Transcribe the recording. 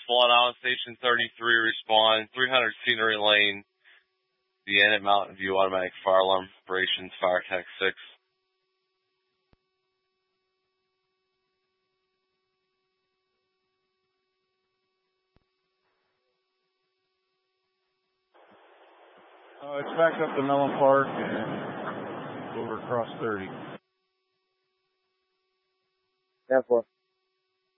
Swan Island Station 33, respond. 300 Scenery Lane, Vienna, Mountain View, automatic fire alarm operations, fire tech 6. It's back up to Mellon Park and over across 30. Yeah, 4.